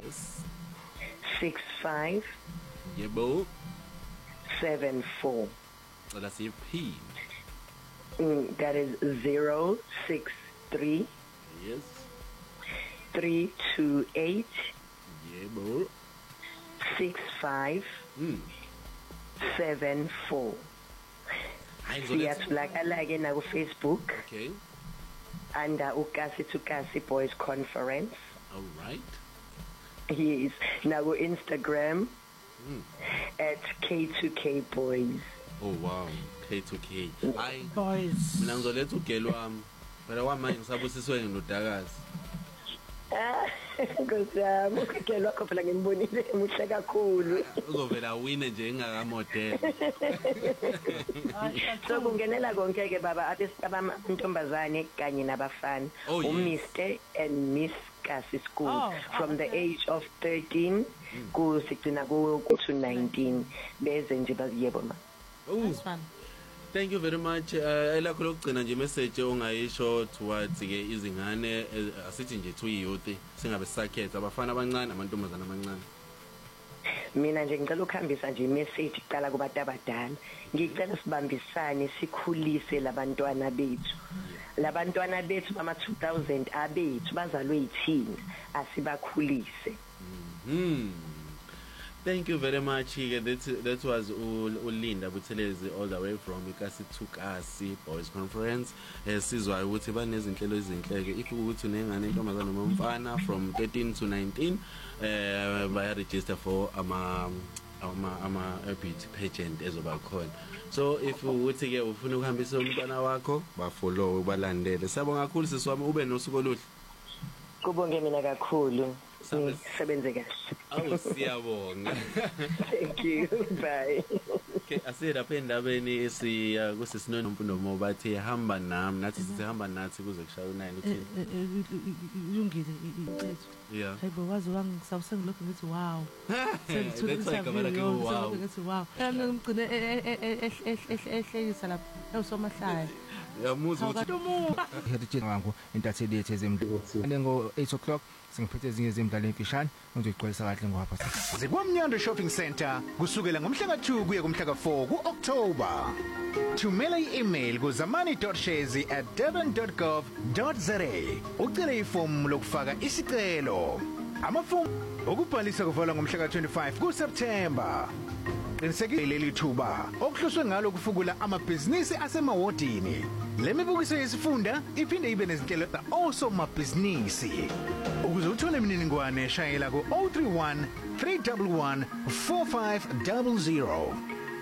Yes. 65 Yebo. 74. So that's your P. That is 063 Yes. 328 Yebo. 65 74. Siyatholakala ke na ku Facebook. Okay. Under uKasi to Kasi Boys Conference. All right. Yes. Now go Instagram at K2K Boys. Oh wow, K2K. Hayi Boys. mina ngizoletha ugelo wami. Phela kwamanje ngisabusiswe nginodakazi. Ngosami ugelo wakho phela ngimbonile muhle kakhulu. Uzovela wine nje engakamodel. So kungenela konke ke baba abamantombazane kanye nabafana. Mr and Miss Kasi School from the age of 13 ku 16 to 19 beze nje baziyebo ma. That's fun. Thank you very much. Elakho lokugcina nje message ongayisho towards ke izingane asithi nje to youth singabe sakhetha abafana abancane amantombazana amancane. Mina nje ngicela ukuhambisa nje message kuqala kubantu abadala. Ngicela sibambisane sikhulise labantwana bethu. Labantwana bethu bama 2000 abethu bazalwe yithini asibakhulise. Thank you very much. That was uLinda Buthelezi all the way from Ikasi to Kasi Boys Conference. Sizwa ukuthi banezinhlelo ezinhleke if ukuthi unengane intombazana noma umfana from 13 to 19 baya register for ama beauty pageant ezoba khona. So if ukuthi ke ufuna ukuhambisa umntwana wakho ba follow balandele. Sabonga kakhulu sisiwami ube nosuku oluhle. Kubonge mina kakhulu. Sebenze kahle. Awu siyabonga. Thank you. Bye. Okay, asira phe endabeni siya kusisinono Mpunomo bathi hamba nami nathi sihamba nathi kuze kushaya u9 uthini. Lungile icethu. Yeah. Hayibo wazi wangisawusengilokho ngithi wow. That's kamera ke wow. Ngithi wow. Ngigcine ehlekisa lapha esomahlaya. Yamuzwa ukuthi Heritage wangu intatheli yethu ezemdlalo. Ngo 8 o'clock singiphethe ezinye zemidlalo emfishane ngizogcwalisa kahle ngohapha. Zikwamnyando Shopping Center kusukela ngomhla ka2 kuya kumhla ka4 kuOctober. Thumela i-email ku zamani.shezi@durban.gov.za ucele ifomu lokufaka isicelo. Amafomu okubhalisa kuvalwa ngomhla ka25 kuSeptember. Qinisekisa leli thuba okuhloswe ngalo kufukula amabhizinisi asemawodini. Lemibukiso yesifunda iphinde ibe nezinhlelo osomabhizinisi. Ukuze uthole imininingwane shayela ku 031 311 4500.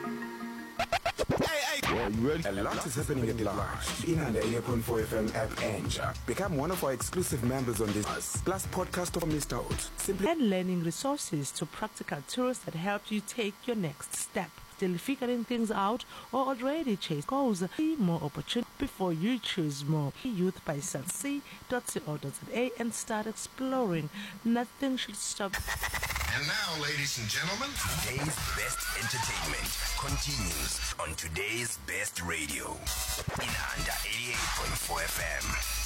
Well, you ready? A lot is happening at large. In under 8.4 FM app Enja. Become one of our exclusive members on this. Plus podcast of Mr. Out. Simply and learning resources to practical tools that help you take your next step. Still figuring things out or already chase goals. See more opportunity before you choose more. Youth by sunc.co.za and start exploring. Nothing should stop. And now, ladies and gentlemen, today's best entertainment continues on today's best radio in under 88.4 FM.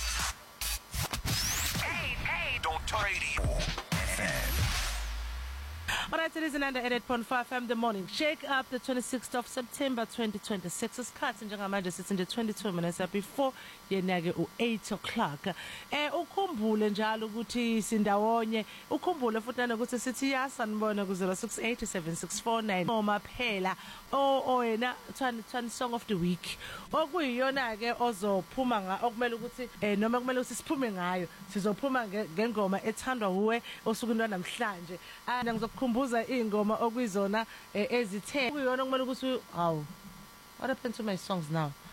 Hey, don't radio FM. Alright, it is in under 8.5 FM the morning. Shake up the 26th of September 2026. Isikhathi njengamanje sithi nje 22 minutes before yenake u8 o'clock. Ukhumbule njalo ukuthi sindawonye. Ukhumbule futhi nokuthi sithi yasanibona ku 068764 noma phela oyena 20 song of the week. Okuyiyona ke ozophuma okumele ukuthi noma kumele siphume ngayo. Sizophuma ngengoma ethandwa uwe osukwini namhlanje. Ngizokukhumbula ingoma okuyizona ezithe kuyona kumele ukuthi hawu what happened to my songs now